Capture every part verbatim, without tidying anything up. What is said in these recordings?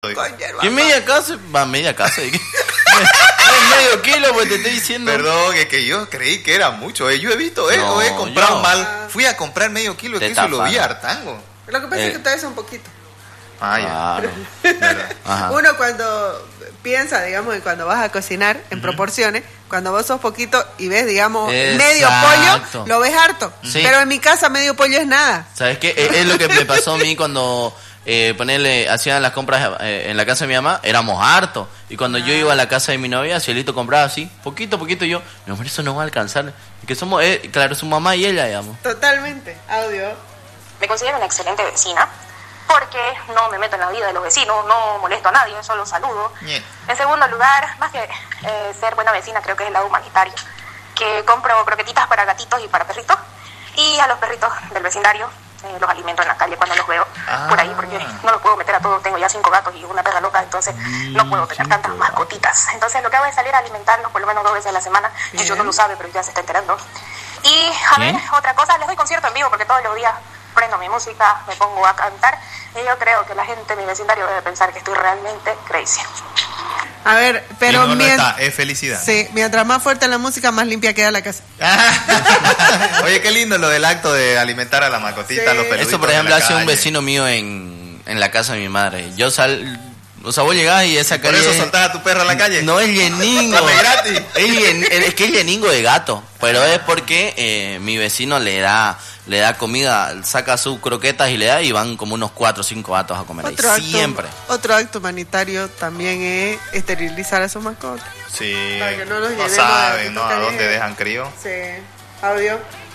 ¿Qué media casa? Va, media casa. ¿Qué? Es medio kilo, pues te estoy diciendo. Perdón, es que yo creí que era mucho. Eh. Yo he visto, eh, no, he comprado yo... mal. Fui a comprar medio kilo de queso y lo vi hartango. Lo que pasa eh. es que todavía es un poquito. Ah, ya. Claro. Uno cuando piensa, digamos, que cuando vas a cocinar en uh-huh. proporciones, cuando vos sos poquito y ves, digamos, Exacto. medio pollo, lo ves harto. Sí. Pero en mi casa medio pollo es nada. ¿Sabes qué? Es lo que me pasó a mí cuando eh, ponerle, hacían las compras eh, en la casa de mi mamá, éramos hartos. Y cuando ah. yo iba a la casa de mi novia, Cielito compraba así, poquito, poquito, y yo, mi amor, eso no va a alcanzar. Que somos, eh, claro, su mamá y ella, digamos. Totalmente. Audio. Me considero una excelente vecina, porque no me meto en la vida de los vecinos, no molesto a nadie, solo saludo. Yeah. En segundo lugar, más que eh, ser buena vecina, creo que es el lado humanitario, que compro croquetitas para gatitos y para perritos, y a los perritos del vecindario eh, los alimento en la calle cuando los veo ah. por ahí, porque no los puedo meter a todos, tengo ya cinco gatos y una perra loca, entonces mm, no puedo tener tantas mascotitas. Entonces lo que hago es salir a alimentarlos por lo menos dos veces a la semana, y yo no lo sabe, pero ya se está enterando. Y a ver, otra cosa, les doy concierto en vivo, porque todos los días prendo mi música, me pongo a cantar, y yo creo que la gente, mi vecindario, debe pensar que estoy realmente crazy. A ver, pero no, no está, es felicidad. Sí, mientras más fuerte la música, más limpia queda la casa. Oye, qué lindo lo del acto de alimentar a la mascotita, sí. a los peluditos. Eso, por ejemplo, hace un vecino mío en, en la casa de mi madre. Yo sal... O sea, vos llegás y esa calle... ¿Por eso soltás a tu perro a la calle? No, es lleningo. gratis. Es, es que es lleningo de gato. Pero es porque eh, mi vecino le da le da comida, saca sus croquetas y le da, y van como unos cuatro o cinco gatos a comer otro ahí. Acto, siempre. Otro acto humanitario también es esterilizar a sus mascotas. Sí. Para que no los no saben, ¿no? A dónde dejan crío. Sí. Audio.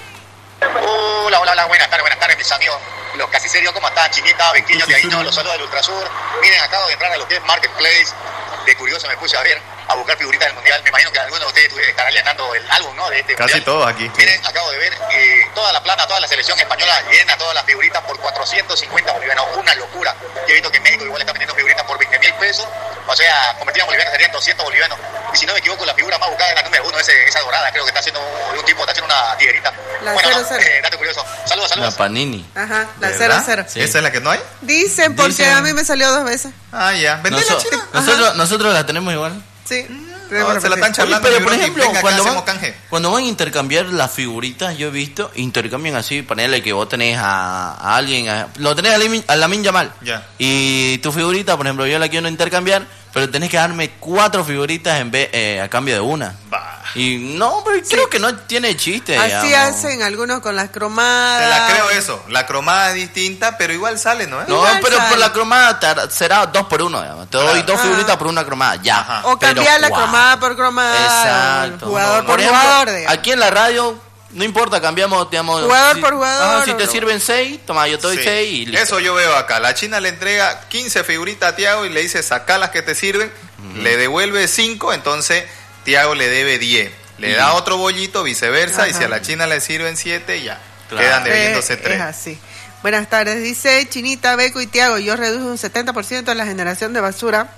Hola, hola, hola, buenas tardes, buenas tardes, mis amigos. Los casi serios, ¿cómo están? Chinita, Bequiño, Tiaguito, los saludos del Ultrasur. Miren, acabo de entrar a lo que es Marketplace. De curioso me puse a ver, a buscar figuritas del Mundial. Me imagino que algunos de ustedes estarán llenando el álbum, ¿no? De este Casi mundial. todos aquí. Miren, acabo de ver eh, toda la plata, toda la selección española llena todas las figuritas por cuatrocientos cincuenta bolivianos. Una locura. Yo he visto que en México igual están vendiendo figuritas por veinte mil pesos. O sea, convertidas en bolivianos serían doscientos bolivianos. Y si no me equivoco, la figura más buscada es la número uno, ese, esa dorada. Creo que está haciendo un tipo, está haciendo una tigrita. La bueno, cero, no, cero. Eh, dato curioso. Saludos, saludos. La Panini. Ajá, la cero cero. Sí. ¿Esa es la que no hay? Dicen, porque Dicen. a mí me salió dos veces. Ah, ya. ¿Vende Noso- la china? nosotros, nosotros la tenemos igual. Sí. No, se la están charlando. Oye, pero por ejemplo, venga, cuando acá van, hacemos canje. cuando van a intercambiar las figuritas, yo he visto, intercambian así, ponerle que vos tenés a, a alguien, a, lo tenés a Lamin, a Lamin Yamal, ya. Y tu figurita, por ejemplo, yo la quiero intercambiar, pero tenés que darme cuatro figuritas en vez eh, a cambio de una. Bah. Y no, pero sí. Creo que no tiene chiste. Así digamos. hacen algunos con las cromadas. Te la creo eso. La cromada es distinta, pero igual sale, ¿no? No, igual pero sale. por la cromada te, será dos por uno, digamos. Te doy Claro. dos Ah. figuritas por una cromada, ya. Ajá. O cambiar la wow. cromada por cromada. Exacto. Jugador No, por, por ejemplo, jugador, digamos. aquí en la radio, no importa, cambiamos, digamos. Jugador si, por jugador, ah, si te o- sirven seis, toma, yo te doy Sí. seis y listo. Eso yo veo acá. La China le entrega quince figuritas a Tiago y le dice, saca las que te sirven. Uh-huh. Le devuelve cinco, entonces Tiago le debe diez. Le Uh-huh. da otro bollito, viceversa, Ajá. y si a la China le sirven siete, ya. Claro. Quedan debiéndose Es, tres. es así. Buenas tardes, dice Chinita, Beco y Tiago. Yo reduje un setenta por ciento en la generación de basura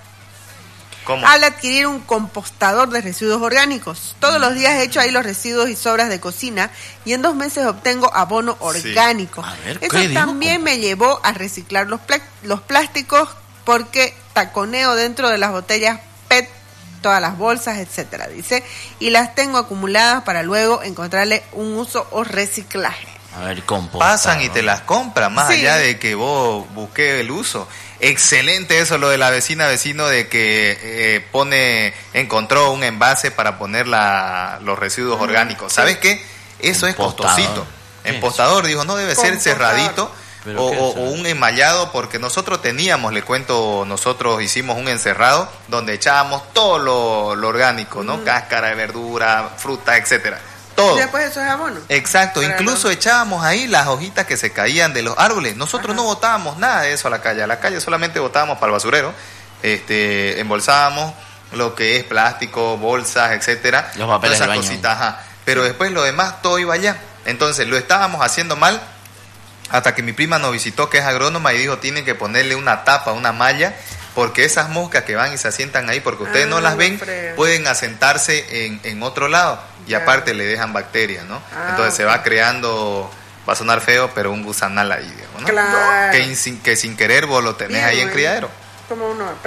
¿Cómo? al adquirir un compostador de residuos orgánicos. Todos los días echo ahí los residuos y sobras de cocina y en dos meses obtengo abono orgánico. A ver, Eso ¿qué dijo? también me llevó a reciclar los, pla- los plásticos porque taconeo dentro de las botellas P E T, todas las bolsas, etcétera, dice, y las tengo acumuladas para luego encontrarle un uso o reciclaje. A ver, compo. Pasan y te las compran, más Sí. allá de que vos busques el uso. Excelente eso, lo de la vecina vecino, de que eh, pone, encontró un envase para poner la, los residuos Mm, orgánicos. ¿Sabes sí. qué? Eso es Compostador. costosito. ¿Qué es Empostador, dijo, no debe ser Compostador. cerradito. ¿Pero O, qué es o- eso? o un enmallado, porque nosotros teníamos, le cuento, nosotros hicimos un encerrado donde echábamos todo lo, lo orgánico, ¿no? Mm. Cáscara de verdura, fruta, etcétera. Todo. Y después eso es abono. Exacto, Para incluso no- echábamos ahí las hojitas que se caían de los árboles. Nosotros Ajá. no botábamos nada de eso a la calle. A la calle solamente botábamos para el basurero. Este, embolsábamos lo que es plástico, bolsas, etcétera. Los papeles todas esas de baño. cositas, ajá. Pero después lo demás todo iba allá. Entonces lo estábamos haciendo mal hasta que mi prima nos visitó, que es agrónoma, y dijo, tienen que ponerle una tapa, una malla, porque esas moscas que van y se asientan ahí, porque ustedes Ah, no las no ven, fregan. pueden asentarse en, en otro lado, y Ya. aparte le dejan bacterias, ¿no? Ah, Entonces se ok. va creando, va a sonar feo, pero un gusanal ahí, digamos, ¿no? Claro. Que, sin, que sin querer vos lo tenés Bien, ahí en bueno. criadero. como uno